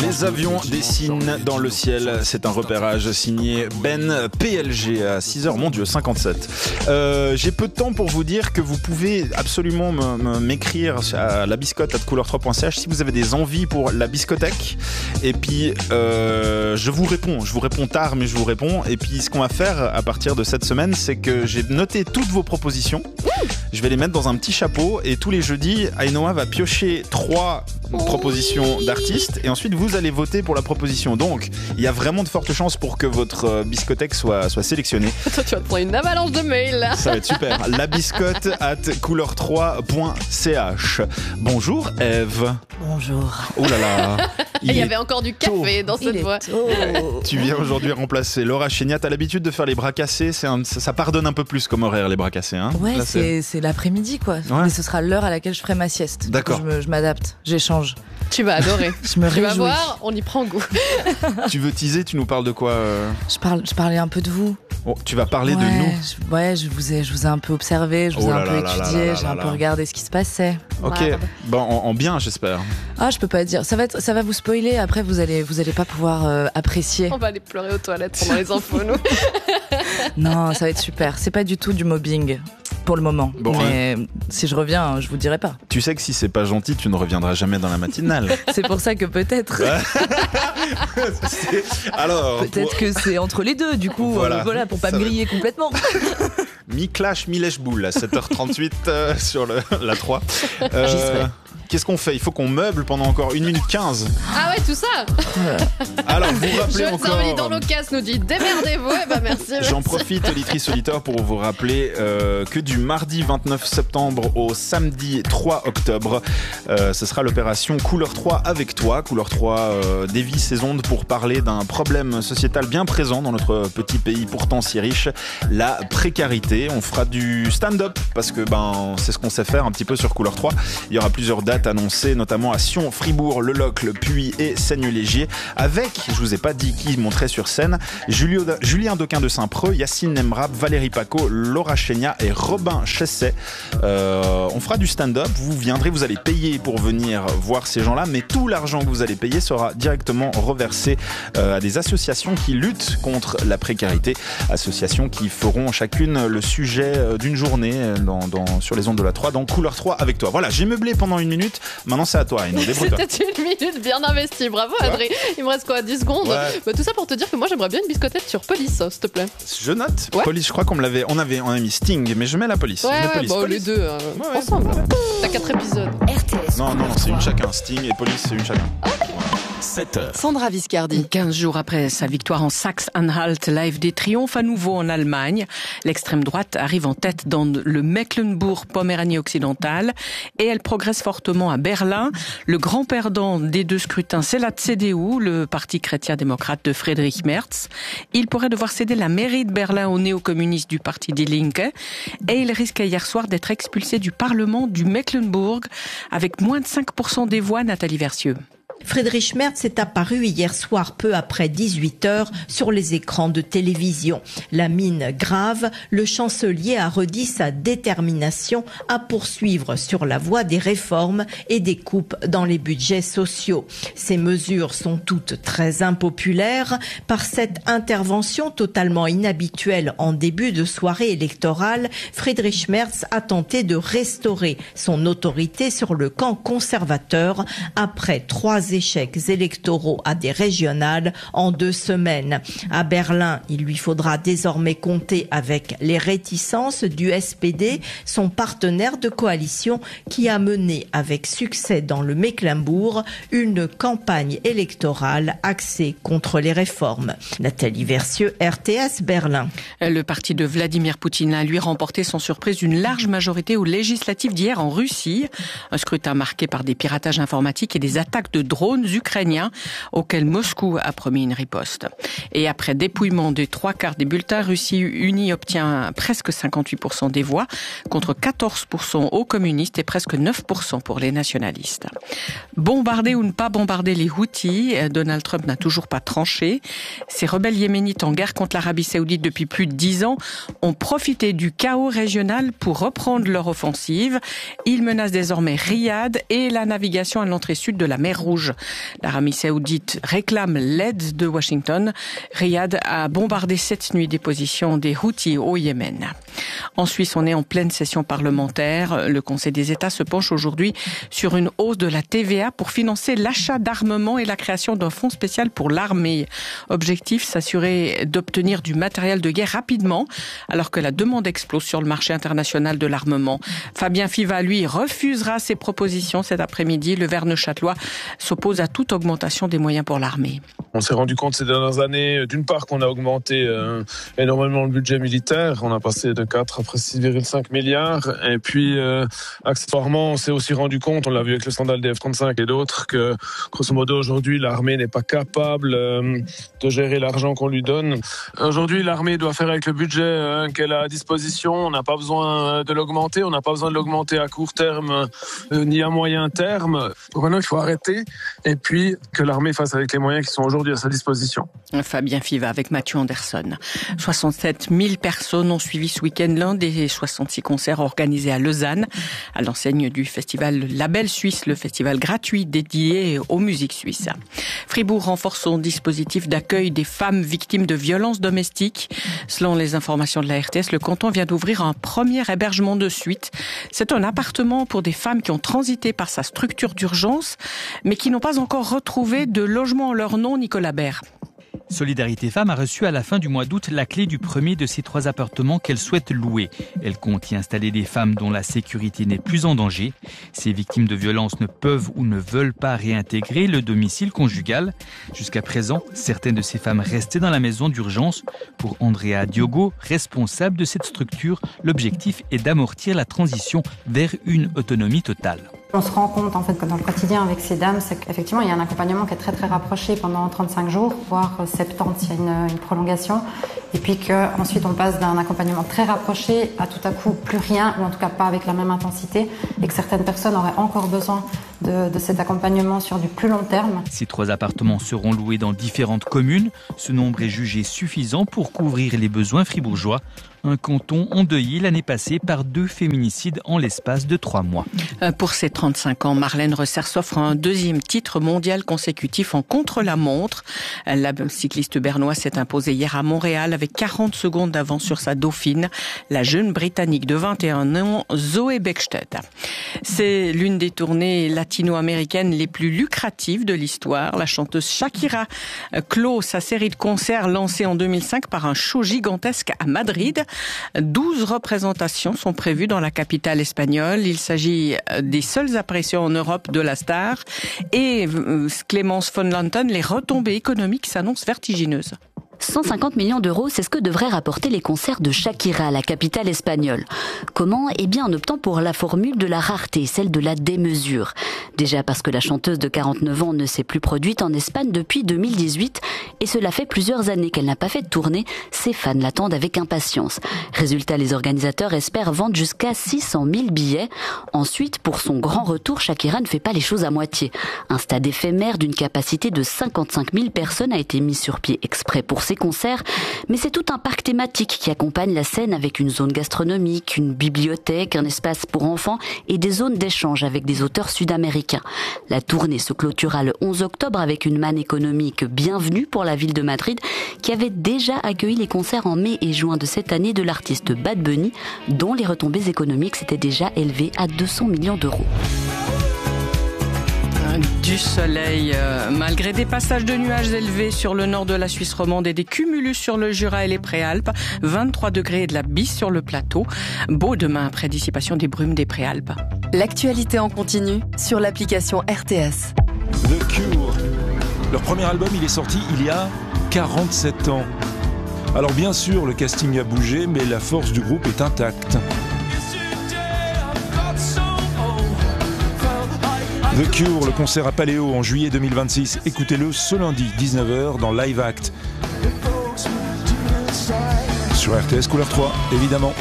Les avions dessinent dans le ciel. C'est un repérage signé Ben PLG à 6h, mon Dieu, 57. J'ai peu de temps pour vous dire que vous pouvez absolument m'écrire à labiscotte@couleur3.ch si vous avez des envies pour la biscothèque. Et puis, je vous réponds tard, mais je vous réponds. Et puis, ce qu'on va faire à partir de cette semaine, c'est que j'ai noté toutes vos propositions. Je vais les mettre dans un petit chapeau et tous les jeudis, Ainoa va piocher 3 propositions d'artistes et ensuite vous allez voter pour la proposition. Donc, il y a vraiment de fortes chances pour que votre biscothèque soit sélectionnée. Toi, tu vas te prendre une avalanche de mails là. Ça va être super. labiscotte@couleur3.ch. Bonjour Eve. Bonjour. Oh là là. Il y avait encore du café dans cette voix. Tu viens aujourd'hui remplacer Laura Chénia. T'as l'habitude de faire les bras cassés. Ça pardonne un peu plus comme horaire, les bras cassés. Hein. Ouais, là, c'est l'après-midi quoi. Ouais. Mais ce sera l'heure à laquelle je ferai ma sieste. D'accord. Je m'adapte, j'échange. Tu vas adorer. Je me réjouis. Tu vas voir, on y prend goût. Tu veux teaser, tu nous parles de quoi Je parlais un peu de vous. Oh, tu vas parler de nous. Je vous ai un peu observé, je vous ai un peu étudié, j'ai un peu regardé ce qui se passait. Ok, bon, en bien j'espère. Ah, je peux pas dire. Ça va vous spoiler. Après, vous allez pas pouvoir apprécier. On va aller pleurer aux toilettes pendant les infos, nous. Non, ça va être super. C'est pas du tout du mobbing. Pour le moment. Bon, mais si je reviens, je vous dirai pas. Tu sais que si c'est pas gentil, tu ne reviendras jamais dans la matinale. C'est pour ça que peut-être. Alors. Peut-être que c'est entre les deux, du coup. Voilà pour pas me griller complètement. Mi-clash, mi-lèche-boule à 7h38 sur la 3. J'y serai. Qu'est-ce qu'on fait ? Il faut qu'on meuble pendant encore 1 minute 15. Ah ouais, tout ça. Alors, vous rappelez encore... Saint-Valli dans nos casses nous dit démerdez-vous. Eh ben merci. J'en profite, auditrice auditeur, pour vous rappeler que du mardi 29 septembre au samedi 3 octobre, ce sera l'opération Couleur 3 avec toi. Couleur 3 dévie ses ondes pour parler d'un problème sociétal bien présent dans notre petit pays pourtant si riche, la précarité. On fera du stand-up parce que c'est ce qu'on sait faire un petit peu sur Couleur 3. Il y aura plusieurs dates annoncées, notamment à Sion, Fribourg, Le Locle, Puy et Seigne-Légier, avec, je vous ai pas dit qui monterait sur scène, Julien Doquin de Saint-Preux, Yacine Nemrab, Valérie Paco, Laura Chénia et Robin Chesset. On fera du stand-up, vous viendrez, vous allez payer pour venir voir ces gens-là, mais tout l'argent que vous allez payer sera directement reversé à des associations qui luttent contre la précarité, associations qui feront chacune le sujet d'une journée sur les ondes de la 3, dans Couleur 3 avec toi. Voilà, j'ai meublé pendant 1 minute. Maintenant, c'est à toi, Aino. Débrouille-toi. C'était 1 minute bien investie. Bravo, Adrien. Il me reste quoi, 10 secondes tout ça pour te dire que moi, j'aimerais bien une biscottette sur Police, s'il te plaît. Je note. Police, je crois qu'on l'avait. On a mis Sting, mais je mets la Police. Police. Les deux ensemble. T'as 4 épisodes. RTS. Non, c'est une chacun. Sting et Police, c'est une chacun. Okay. 7h. Sandra Viscardi. 15 jours après sa victoire en Saxe-Anhalt, l'AfD triomphe à nouveau en Allemagne. L'extrême droite arrive en tête dans le Mecklembourg-Poméranie occidentale et elle progresse fortement à Berlin. Le grand perdant des 2 scrutins, c'est la CDU, le parti chrétien-démocrate de Friedrich Merz. Il pourrait devoir céder la mairie de Berlin aux néo-communistes du parti Die Linke et il risquait hier soir d'être expulsé du Parlement du Mecklembourg avec moins de 5% des voix, Nathalie Versieux. Friedrich Merz est apparu hier soir peu après 18h sur les écrans de télévision. La mine grave, le chancelier a redit sa détermination à poursuivre sur la voie des réformes et des coupes dans les budgets sociaux. Ces mesures sont toutes très impopulaires. Par cette intervention totalement inhabituelle en début de soirée électorale, Friedrich Merz a tenté de restaurer son autorité sur le camp conservateur après 3 échecs électoraux à des régionales en 2 semaines. À Berlin, il lui faudra désormais compter avec les réticences du SPD, son partenaire de coalition qui a mené avec succès dans le Mecklembourg une campagne électorale axée contre les réformes. Nathalie Versieux, RTS Berlin. Le parti de Vladimir Poutine a lui remporté sans surprise une large majorité aux législatives d'hier en Russie. Un scrutin marqué par des piratages informatiques et des attaques de drones ukrainiens auxquels Moscou a promis une riposte. Et après dépouillement des 3/4 des bulletins, Russie Unie obtient presque 58% des voix contre 14% aux communistes et presque 9% pour les nationalistes. Bombarder ou ne pas bombarder les Houthis, Donald Trump n'a toujours pas tranché. Ces rebelles yéménites en guerre contre l'Arabie Saoudite depuis plus de 10 ans ont profité du chaos régional pour reprendre leur offensive. Ils menacent désormais Riyad et la navigation à l'entrée sud de la mer Rouge. rouge. L'Arabie saoudite réclame l'aide de Washington. Riyad a bombardé cette nuit des positions des Houthis au Yémen. En Suisse, on est en pleine session parlementaire. Le Conseil des États se penche aujourd'hui sur une hausse de la TVA pour financer l'achat d'armements et la création d'un fonds spécial pour l'armée. Objectif, s'assurer d'obtenir du matériel de guerre rapidement, alors que la demande explose sur le marché international de l'armement. Fabien Fiva, lui, refusera ces propositions cet après-midi. Le Verneuchâtelois s'oppose à toute augmentation des moyens pour l'armée. On s'est rendu compte ces dernières années, d'une part, qu'on a augmenté énormément le budget militaire. On a passé de 4 à 6,5 milliards. Et puis, accessoirement, on s'est aussi rendu compte, on l'a vu avec le scandale des F-35 et d'autres, que, grosso modo, aujourd'hui, l'armée n'est pas capable de gérer l'argent qu'on lui donne. Aujourd'hui, l'armée doit faire avec le budget qu'elle a à disposition. On n'a pas besoin de l'augmenter. On n'a pas besoin de l'augmenter à court terme ni à moyen terme. Donc maintenant, il faut arrêter. Et puis, que l'armée fasse avec les moyens qui sont aujourd'hui à sa disposition. Fabien Fiva avec Mathieu Anderson. 67 000 personnes ont suivi ce week-end l'un des 66 concerts organisés à Lausanne, à l'enseigne du festival Label Suisse, le festival gratuit dédié aux musiques suisses. Fribourg renforce son dispositif d'accueil des femmes victimes de violences domestiques. Selon les informations de la RTS, le canton vient d'ouvrir un premier hébergement de suite. C'est un appartement pour des femmes qui ont transité par sa structure d'urgence, mais qui n'ont pas encore retrouvé de logement en leur nom. Nicolas Baird. Solidarité Femmes a reçu à la fin du mois d'août la clé du premier de ces 3 appartements qu'elle souhaite louer. Elle compte y installer des femmes dont la sécurité n'est plus en danger. Ces victimes de violences ne peuvent ou ne veulent pas réintégrer le domicile conjugal. Jusqu'à présent, certaines de ces femmes restaient dans la maison d'urgence. Pour Andrea Diogo, responsable de cette structure, l'objectif est d'amortir la transition vers une autonomie totale. On se rend compte en fait que dans le quotidien avec ces dames, c'est qu'effectivement il y a un accompagnement qui est très très rapproché pendant 35 jours, voire 70 s'il y a une prolongation, et puis qu'ensuite on passe d'un accompagnement très rapproché à tout à coup plus rien, ou en tout cas pas avec la même intensité, et que certaines personnes auraient encore besoin de cet accompagnement sur du plus long terme. Ces 3 appartements seront loués dans différentes communes. Ce nombre est jugé suffisant pour couvrir les besoins fribourgeois. Un canton endeuillé l'année passée par 2 féminicides en l'espace de 3 mois. Pour ses 35 ans, Marlène Ressers s'offre un 2e titre mondial consécutif en contre-la-montre. La cycliste bernoise s'est imposée hier à Montréal avec 40 secondes d'avance sur sa dauphine, la jeune Britannique de 21 ans, Zoe Beckstedt. C'est l'une des tournées latino-américaines les plus lucratives de l'histoire. La chanteuse Shakira clôt sa série de concerts lancée en 2005 par un show gigantesque à Madrid. 12 représentations sont prévues dans la capitale espagnole. Il s'agit des seules apparitions en Europe de la star. Et Clémence von Lanten, les retombées économiques s'annoncent vertigineuses. 150 millions d'euros, c'est ce que devraient rapporter les concerts de Shakira, la capitale espagnole. Comment ? Eh bien en optant pour la formule de la rareté, celle de la démesure. Déjà parce que la chanteuse de 49 ans ne s'est plus produite en Espagne depuis 2018 et cela fait plusieurs années qu'elle n'a pas fait de tournée. Ses fans l'attendent avec impatience. Résultat, les organisateurs espèrent vendre jusqu'à 600 000 billets. Ensuite, pour son grand retour, Shakira ne fait pas les choses à moitié. Un stade éphémère d'une capacité de 55 000 personnes a été mis sur pied exprès pour ses concerts, mais c'est tout un parc thématique qui accompagne la scène avec une zone gastronomique, une bibliothèque, un espace pour enfants et des zones d'échange avec des auteurs sud-américains. La tournée se clôturera le 11 octobre avec une manne économique bienvenue pour la ville de Madrid qui avait déjà accueilli les concerts en mai et juin de cette année de l'artiste Bad Bunny dont les retombées économiques s'étaient déjà élevées à 200 millions d'euros. Du soleil, malgré des passages de nuages élevés sur le nord de la Suisse romande et des cumulus sur le Jura et les Préalpes, 23 degrés et de la bise sur le plateau. Beau demain après dissipation des brumes des Préalpes. L'actualité en continu sur l'application RTS. The Cure, leur premier album, il est sorti il y a 47 ans. Alors bien sûr, le casting a bougé, mais la force du groupe est intacte. The Cure, le concert à Paléo en juillet 2026. Écoutez-le ce lundi, 19h, dans Live Act. Sur RTS Couleur 3, évidemment.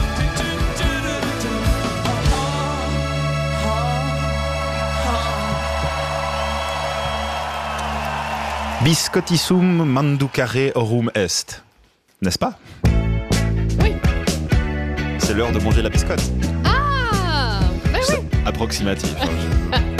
Biscotissum manducare aurum est. N'est-ce pas ? Oui. C'est l'heure de manger la biscotte. Ah, ben oui. Approximatif.